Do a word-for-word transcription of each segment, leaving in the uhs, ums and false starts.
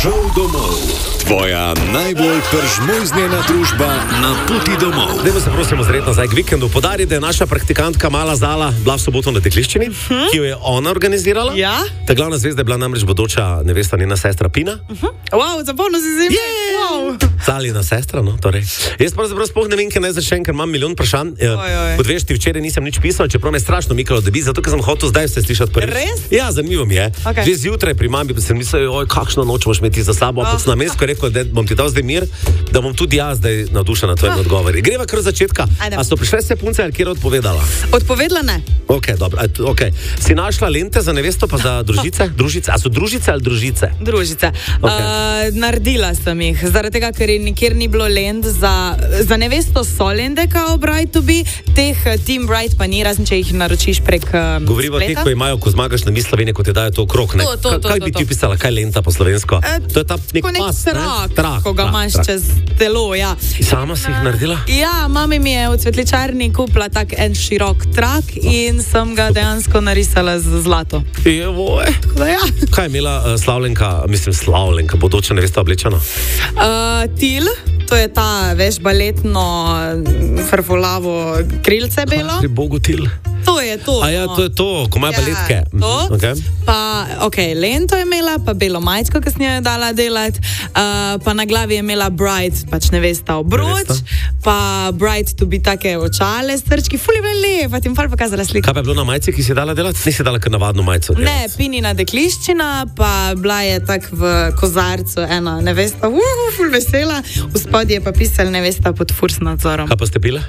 Šel domov. Tvoja najbolj peržmojznjena družba na poti domov. Dajmo se prosim ozreti nazaj k vikendu. Podari, da je naša praktikantka Mala Zala bila v soboto na dekliščini, uh-huh. ki jo je ona organizirala. Ja. Ta glavna zvezda je bila namreč bodoča nevesta, njena sestra Pina. Uh-huh. Wow, zapomnil si zime. Yeah. Wow. Zalina sestra, no, torej. Jaz pravzaprav sploh ne vem, kaj naj začnem, ker imam milijon vprašanj. Kot veš, ti včeraj nisem nič pisal, čeprav me je strašno mikalo, da bi, zato ker sem hotel zdaj vse slišati prvič. Res? Ja, zanimivo mi je. Okay. Že zjutraj pri mami sem mislil, oj, kakšno noč boš imeti za sabo, ampak oh. sem namensko rekel, da bom ti dal zdaj mir, da bom tudi jaz zdaj navdušen na tvojim oh. odgovori. Greva kar od začetka. Ajde. A so prišle se punce ali kjer odpovedala? Odpovedala ne. Ok, dobro. Okay. Si našla lente za nevesto pa za družice? Družice? A so družice ali družice? Družice. Okay. Uh, naredila sem jih, zaradi tega, ker nikjer ni bilo lent za, za nevesto so lente kao bride to be, teh Team Bride pa ni, razen če jih naročiš prek um, Govorimo o teh, ko imajo, ko zmagaš na Miss Slovenije, ko ti dajo to okrog, ne? To, to, to, kaj to, bi to. ti pisala, kaj lenta po slovensko? E, to je ta nek pas, trak, ne? Trak, ko ga imaš čez telo, ja. Sama si jih naredila? Ja, mami mi je v cvetličarni kupila tak en širok trak in sem ga dejansko narisala z zlato. Jevoj. Ja. Kaj je imela uh, Slavlenka, mislim Slavlenka, bodoča nevesta oblečena? Uh, til, to je ta, veš, baletno frfolavo krilce belo. Pri Bogu til. To je to. A ja, to je to, ko imajo ja, baletke. To, okay. Pa, ok, lento je imela, pa belo majčko, ki sem jo dala delati, uh, pa na glavi je imela bride, pač nevesta obroč, pa bride to bi take očale, strčki, fuli vele, pa ti bom fal pokazala sliko. Kaj pa je bilo na majci, ki si dala delati? Nisi dala kar navadno majco delati? Ne, Pinina dekliščina, pa bila je tak v kozarcu ena nevesta, uh, ful vesela, v spodje je pa pisala nevesta pod furs nadzorom. Kaj pa ste pile?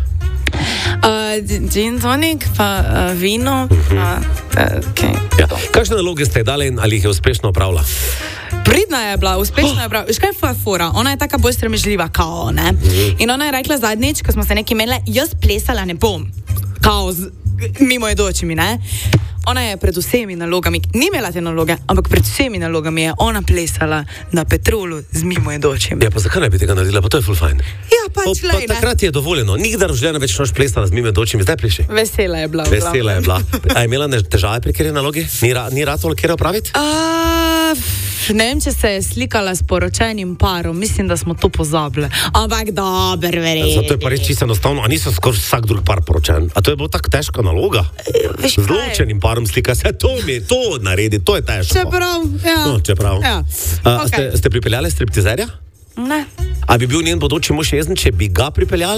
Uh, gin tonic, pa uh, vino, uh-huh. pa, uh, okay. Ja. Kakšne naloge ste dali in ali jih je uspešno opravila? Pridna je bila, uspešna je bila. Veš kaj je fora? Ona je taka bolj stremežljiva, kao, ne? Uh-huh. In ona je rekla zadnjič, ko smo se nekaj imeli, jaz plesala ne bom. Kao, z, mimo jedočimi, ne? Ona je pred vsemi nalogami, ni imela te naloge, ampak pred vsemi nalogami je ona plesala na Petrolu z mimo jedočimi. Ja, pa zakaj ne bi tega naredila? Pa to je full fajn. Ja, pač pa, pa takrat je dovoljeno. Nikdar v življenju več noč plesala z mimo jedočimi. Zdaj pleši. Vesela je bila. Vesela je bila. A je imela težave pri kjeri nalogi? Ni, ra, ni rad tole kjeri opraviti? Uh, ne vem, če se je slikala s poročenim parom. Mislim, da smo to pozabili. Ampak dober, verjetno. Zato je pa res čisto enostavno. A niso skoraj vsak drug par poročen? A to je bila tako težka naloga? Z ločenim parom slika se, to mi je, to naredi, to je težko. Čeprav, ja. No, čeprav. Ja. A, Okay. ste, ste pripeljali striptizerja? Ne. A bi bil njen bodoči mož jezen, če bi ga pripeljali?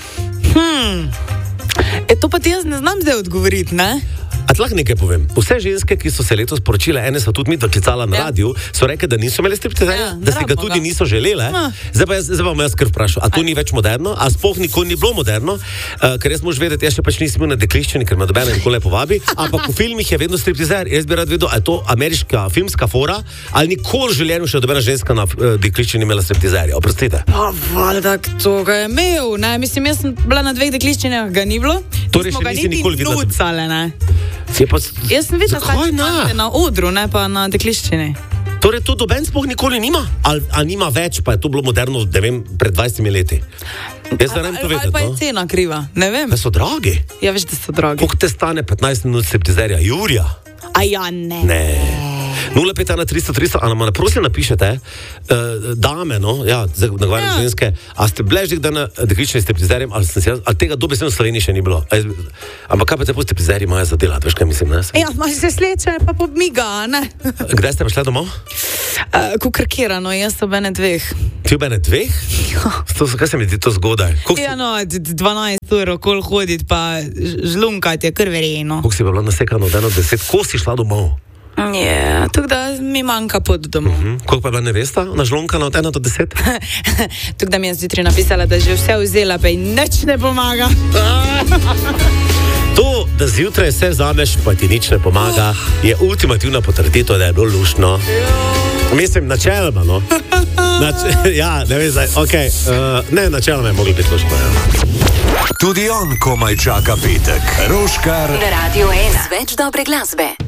Hmm. E, to pa ti jaz ne znam zdaj odgovoriti, ne? A ti lahko nekaj povem. Vse ženske, ki so se letos poročile, ene so tudi mi doklicala na ja. radiju, so rekli, da niso imeli striptizerja, ja, da si ga tudi ga. niso želele. Ja. Zdaj pa jaz, zdaj pa bom jaz kar vprašal, a to Aj. ni več moderno, a sploh nikoli ni bilo moderno, uh, ker jaz moš vedeti, jaz še pač nisem bil na dekliščini, ker me dobene nikoli ne povabi, ampak v filmih je vedno striptizer. Jaz bi rad vedel, a je to ameriška filmska fora, ali nikoli v življenju še dobena ženska na uh, dekliščini imela striptizerja. Oprostite. Pa valjda, to ga je imel, ne? Mislim, jaz sem bila na dveh dekliščinah, ga ni bilo. Torej še nisi nikoli videla. Nucale, ne? Pa, jaz sem videla na odru, ne pa na dekliščini. Torej to doben sploh nikoli nima? Ali nima več, pa je to bilo moderno, ne vem, pred dvajsetimi leti? Jaz ne vem to vedeti. Ali pa je no? cena kriva, ne vem. Da so dragi? Ja, veš, da so dragi. Koliko te stane petnajst minut striptizerja? Jurija? A ja, ne. Ne. nula pet ena tristo tristo, a nam prosim napišete, uh, dame, no, ja, nagovarjam ja. ženske, a ste bile že kdaj na deklični striptizerjem, ali, ali tega dobesedno v Sloveniji še ni bilo? Jaz, ampak kaj pa te po striptizerji imajo za delati, veš kaj mislim, ne? Ja, imaš se sleče, pa pobmiga, ne? Kdaj ste prišli domov? Uh, Kukrakirano, jaz ob ene dveh. Ti ob ene dveh? Ja. To, kaj se mi zdi to zgodaj? Ja, no, dvanajst ur okol hoditi, pa žlunkati je kar verjetno. Koliko si bila nasekano od eno do deset? Ko si šla domov? Ja, tako da mi manjka pot domov. Uh-huh. Koliko pa je bila nevesta nažlonkana od ena do deset? Tako da mi je zjutraj napisala, da že vse vzela, pa ji nič ne pomaga. To, da zjutraj vse vzameš, pa ti nič ne pomaga, je ultimativna potrditev, da je bilo luštno. Mislim, načeloma, no. Nač ja, ne vem zdaj, okej, okay. uh, ne, načeloma je moglo biti luštno, ja. Tudi on komaj čaka petek. Roškar na Radio ena. Več dobre glasbe.